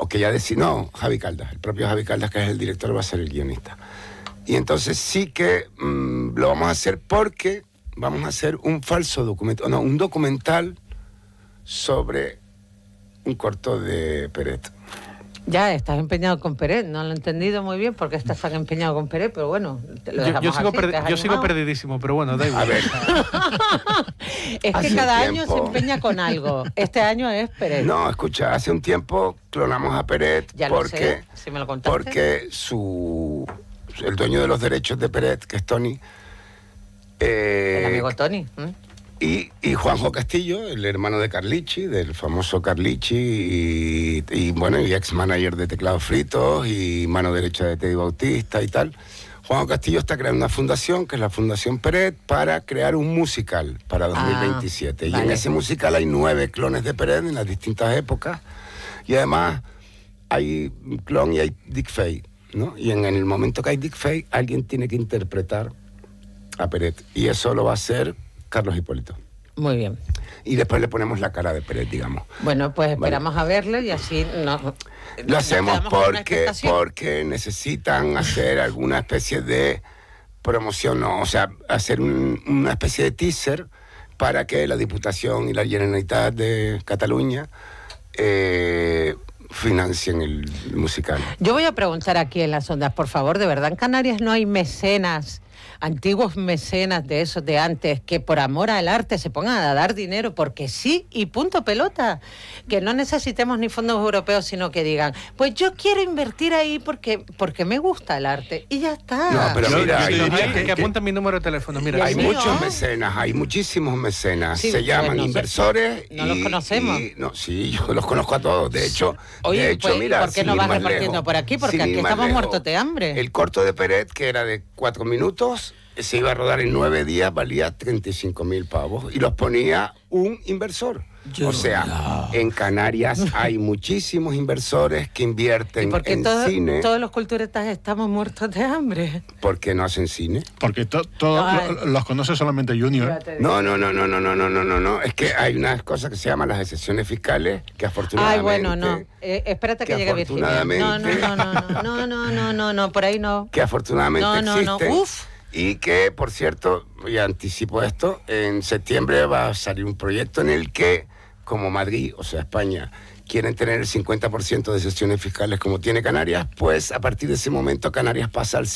o que ya no, Javi Caldas, el propio Javi Caldas, que es el director, va a ser el guionista. Y entonces sí que lo vamos a hacer porque vamos a hacer un falso documental, no, un documental sobre un corto de Peret. Ya, estás empeñado con Peret, no lo he entendido muy bien porque estás tan empeñado con Peret, pero bueno, lo dejamos yo sigo perdidísimo, pero bueno, da igual. A ver. Es que cada año se empeña con algo. Este año es Peret. No, escucha, hace un tiempo clonamos a Peret ya porque, lo sé, si me lo contaste. Porque el dueño de los derechos de Peret, que es Tony... el amigo Tony. Y Juanjo Castillo, el hermano de Carlichi, del famoso Carlichi, y bueno, y ex manager de Teclados Fritos y mano derecha de Teddy Bautista y tal. Juanjo Castillo está creando una fundación, que es la Fundación Peret, para crear un musical para 2027. Y en ese musical hay 9 clones de Peret en las distintas épocas. Y además hay un clon y hay Dick Fay, ¿no? Y en el momento que hay Dick Fay, alguien tiene que interpretar a Peret. Y eso lo va a hacer Carlos Hipólito. Muy bien. Y después le ponemos la cara de Peret, digamos. Bueno, pues esperamos a verlo y así lo hacemos porque necesitan hacer alguna especie de promoción, ¿no? O sea, hacer una especie de teaser para que la Diputación y la Generalitat de Cataluña financien el musical. Yo voy a preguntar aquí en las ondas, por favor, ¿de verdad en Canarias no hay mecenas, antiguos mecenas de esos de antes, que por amor al arte se pongan a dar dinero porque sí y punto pelota? Que no necesitemos ni fondos europeos, sino que digan, pues yo quiero invertir ahí porque me gusta el arte y ya está. No, pero mira, que apunten mi número de teléfono. Mira, hay muchos mecenas, hay muchísimos mecenas. Sí, se llaman inversores. No los conocemos. Sí, yo los conozco a todos. De hecho, oye, pues, mira, ¿por qué no vas repartiendo por aquí? Porque aquí estamos muertos de hambre. El corto de Peret, que era de 4 minutos, se iba a rodar en 9 días, valía 35.000 pavos y los ponía un inversor. En Canarias hay muchísimos inversores que invierten en cine. Todos los culturetas estamos muertos de hambre. ¿Por qué no hacen cine? Porque los conoce solamente Junior. No. Es que hay unas cosas que se llaman las excepciones fiscales que afortunadamente... Ay, bueno, no. Espérate que llegue Virginia. No, por ahí no. Que afortunadamente existen. Uf. Y que, por cierto, y anticipo esto, en septiembre va a salir un proyecto en el que, como Madrid, o sea, España, quieren tener el 50% de excepciones fiscales como tiene Canarias, pues a partir de ese momento Canarias pasa al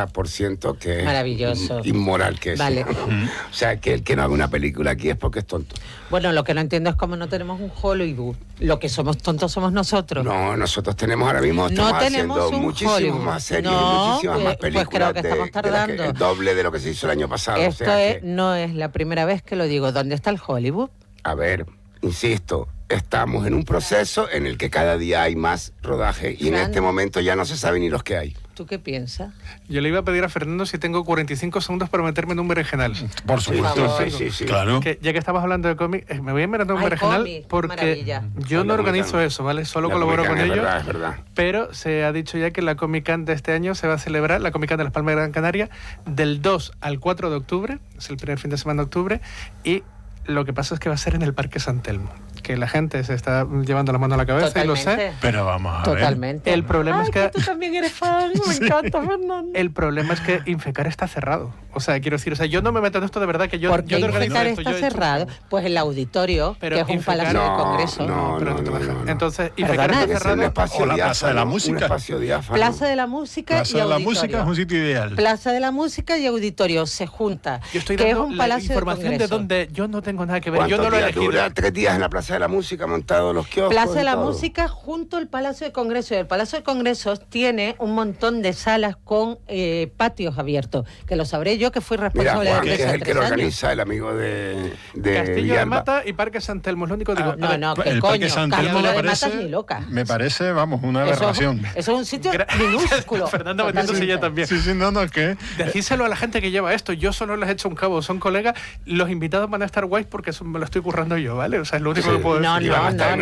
70%, que maravilloso. Es inmoral que es. Vale. O sea, que el que no haga una película aquí es porque es tonto. Bueno, lo que no entiendo es cómo no tenemos un Hollywood. Lo que somos tontos somos nosotros. No, nosotros tenemos ahora mismo, estamos haciendo muchísimas más series, muchísimas más películas. Pues creo que estamos tardando. El doble de lo que se hizo el año pasado. Esto no es la primera vez que lo digo. ¿Dónde está el Hollywood? A ver, insisto, estamos en un proceso en el que cada día hay más rodaje y en este momento ya no se sabe ni los que hay. ¿Tú qué piensas? Yo le iba a pedir a Fernando si tengo 45 segundos para meterme en un berenjenal. Por supuesto. Sí. Claro. Ya que estabas hablando de cómic, me voy a meter en un berenjenal porque yo no organizo eso, ¿vale? Solo colaboro con ellos. Es verdad. Pero se ha dicho ya que la Comic Con de este año se va a celebrar, la Comic Con de Las Palmas de Gran Canaria, del 2 al 4 de octubre, es el primer fin de semana de octubre, y lo que pasa es que va a ser en el Parque San Telmo, que la gente se está llevando la mano a la cabeza. Totalmente. Y lo sé. Pero vamos a ver. Totalmente. El problema es que tú también eres fan, me encanta, Fernando. El problema es que Infecar está cerrado. O sea, quiero decir, yo no me meto en esto de verdad, que yo ¿Por qué no organizo Infecar esto. está cerrado? Pues el auditorio, pero que es un palacio de congreso. No. Entonces, Infecar está cerrado. O la Plaza de la Música. Un espacio diáfano. Plaza de la Música Plaza y de la auditorio. Música es un sitio ideal. Plaza de la Música y auditorio se junta. Yo estoy que dando es un palacio la información de donde yo no tengo nada que ver. Yo no lo he elegido. 3 días en la Plaza de la Música, montado los kioscos. Plaza de la Música junto al Palacio de Congresos. Y el Palacio de Congresos tiene un montón de salas con patios abiertos, que lo sabré yo, que fui responsable Juan, de que es el que lo organiza, el amigo de Castillo de Mata y Parque San Telmo, es lo único que digo. ¿qué el coño? Parque San Telmo Castillo de Mata es ni loca. me parece, vamos, una aberración. Eso es un sitio minúsculo. Fernando metiéndose ya también. Sí, no, ¿qué? Decíselo a la gente que lleva esto. Yo solo les he hecho un cabo, son colegas. Los invitados van a estar guays porque me lo estoy currando yo, ¿vale? O sea, es lo único que puedo decir.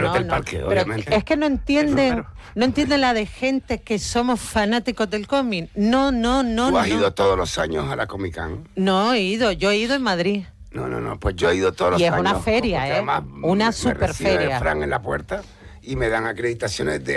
Pero es que no entienden la de gente que somos fanáticos del cómic. No. ¿Tú has ido todos los años a la Comic Con? No he ido, yo he ido en Madrid. No, pues yo he ido todos los años. Y es una feria, una super feria. Fran en la puerta y me dan acreditaciones de